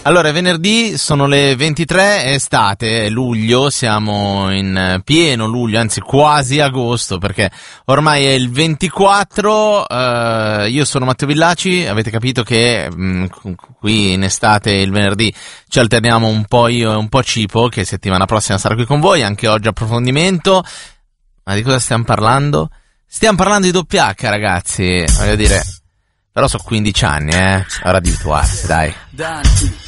Allora, è venerdì, sono le 23, è estate, è luglio, siamo in pieno luglio, anzi quasi agosto, perché ormai è il 24, io sono Matteo Villaci, avete capito che qui in estate il venerdì ci alterniamo un po' io e un po' Cipo, che settimana prossima sarà qui con voi, anche oggi approfondimento. Ma di cosa stiamo parlando? Stiamo parlando di doppia H, ragazzi, voglio dire, però so 15 anni, ora di abituarsi, dai.